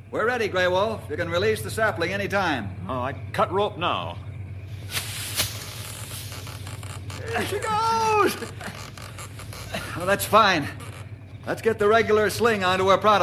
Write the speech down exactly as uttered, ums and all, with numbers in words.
We're ready, Grey Wolf. You can release the sapling any time. Oh, I cut rope now. There she goes! Well, that's fine. Let's get the regular sling onto her product.